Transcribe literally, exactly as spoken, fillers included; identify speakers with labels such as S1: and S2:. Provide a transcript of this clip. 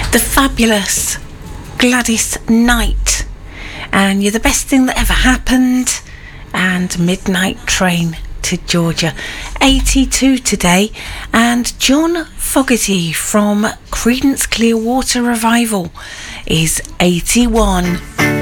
S1: The fabulous Gladys Knight, and You're the Best Thing That Ever Happened, and Midnight Train to Georgia. eighty-two today. And John Fogerty from Creedence Clearwater Revival is eighty-one.